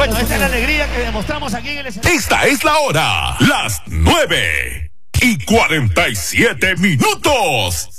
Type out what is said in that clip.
Bueno, esta es la alegría que demostramos aquí en el escenario. Esta es la hora, las 9:47.